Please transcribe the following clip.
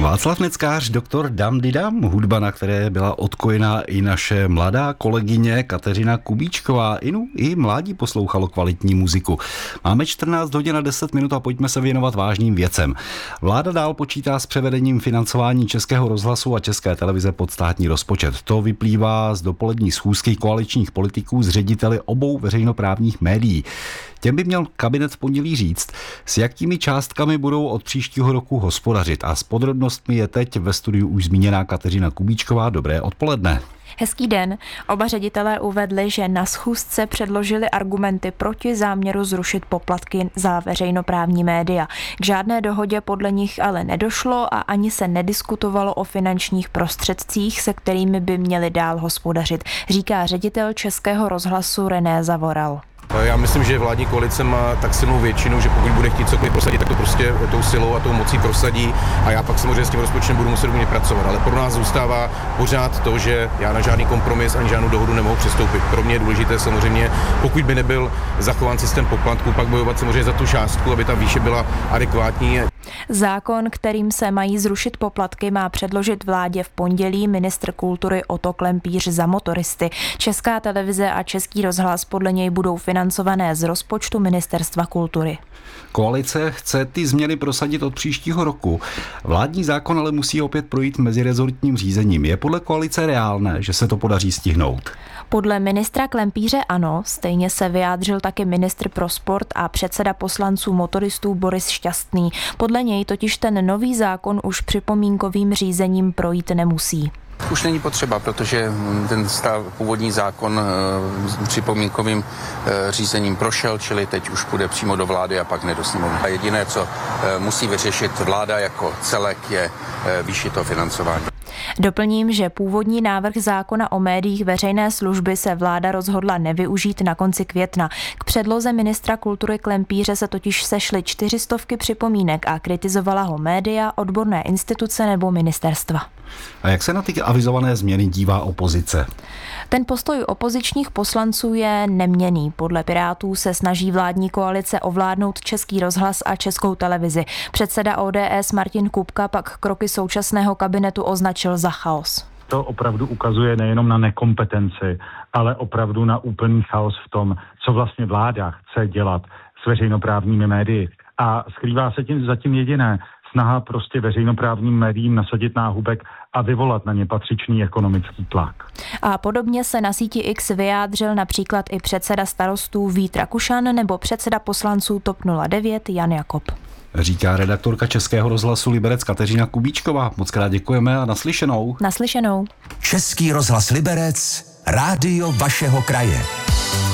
Václav Neckář, doktor Dam di Dam, hudba, na které byla odkojená i naše mladá kolegyně Kateřina Kubíčková. I mládí poslouchalo kvalitní muziku. Máme 14 hodin a 10 minut a pojďme se věnovat vážným věcem. Vláda dál počítá s převedením financování Českého rozhlasu a České televize pod státní rozpočet. To vyplývá z dopolední schůzky koaličních politiků s řediteli obou veřejnoprávních médií. Těm by měl kabinet v pondělí říct, s jakými částkami budou od příštího roku hospodařit. A s podrobnostmi je teď ve studiu už zmíněná Kateřina Kubíčková. Dobré odpoledne. Hezký den. Oba ředitelé uvedli, že na schůzce předložili argumenty proti záměru zrušit poplatky za veřejnoprávní média. K žádné dohodě podle nich ale nedošlo a ani se nediskutovalo o finančních prostředcích, se kterými by měli dál hospodařit, říká ředitel Českého rozhlasu René Zavoral. Já myslím, že vládní koalice má tak silnou většinu, že pokud bude chtít cokoliv prosadit, tak to prostě tou silou a tou mocí prosadí a já pak samozřejmě s tím rozpočtem budu muset umět pracovat. Ale pro nás zůstává pořád to, že já na žádný kompromis ani žádnou dohodu nemohu přistoupit. Pro mě je důležité samozřejmě, pokud by nebyl zachován systém poplatků, pak bojovat samozřejmě za tu částku, aby ta výše byla adekvátní. Zákon, kterým se mají zrušit poplatky, má předložit vládě v pondělí ministr kultury Otto Klempíř za motoristy. Česká televize a Český rozhlas podle něj budou financované z rozpočtu Ministerstva kultury. Koalice chce ty změny prosadit od příštího roku. Vládní zákon ale musí opět projít mezirezortním řízením. Je podle koalice reálné, že se to podaří stihnout? Podle ministra Klempíře ano, stejně se vyjádřil taky ministr pro sport a předseda poslanců motoristů Boris Šťastný. Podle něj totiž ten nový zákon už připomínkovým řízením projít nemusí. Už není potřeba, protože ten původní zákon připomínkovým řízením prošel, čili teď už půjde přímo do vlády a pak ne do sněmovny. A jediné, co musí vyřešit vláda jako celek, je výši toho financování. Doplním, že původní návrh zákona o médiích veřejné služby se vláda rozhodla nevyužít na konci května. K předloze ministra kultury Klempíře se totiž sešly 400 připomínek a kritizovala ho média, odborné instituce nebo ministerstva. A jak se na ty avizované změny dívá opozice? Ten postoj opozičních poslanců je neměnný. Podle Pirátů se snaží vládní koalice ovládnout Český rozhlas a Českou televizi. Předseda ODS Martin Kupka pak kroky současného kabinetu označil za chaos. To opravdu ukazuje nejenom na nekompetenci, ale opravdu na úplný chaos v tom, co vlastně vláda chce dělat s veřejnoprávními médii. A skrývá se tím zatím jediné: snaha prostě veřejnoprávním médiím nasadit náhubek a vyvolat na ně patřičný ekonomický tlak. A podobně se na síti X vyjádřil například i předseda Starostů Vít Rakušan nebo předseda poslanců TOP 09 Jan Jakob. Říká redaktorka Českého rozhlasu Liberec Kateřina Kubíčková. Moc krát děkujeme a naslyšenou. Naslyšenou. Český rozhlas Liberec, rádio vašeho kraje.